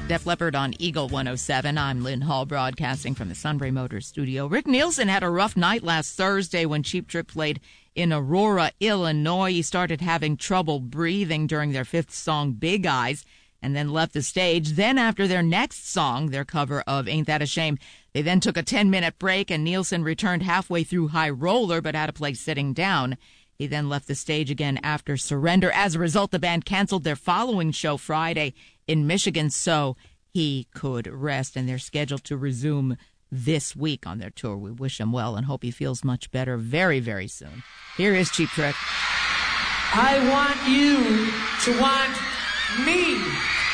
Def Leppard on Eagle 107. I'm Lynn Hall, broadcasting from the Sunbury Motors studio. Rick Nielsen had a rough night last Thursday when Cheap Trick played in Aurora, Illinois. He started having trouble breathing during their fifth song, Big Eyes, and then left the stage. Then after their next song, their cover of Ain't That a Shame, they then took a 10-minute break, and Nielsen returned halfway through High Roller but had to play sitting down. He then left the stage again after Surrender. As a result, the band canceled their following show Friday in Michigan so he could rest, and they're scheduled to resume this week on their tour. We wish him well and hope he feels much better very, very soon. Here is Cheap Trick. I want you to want me.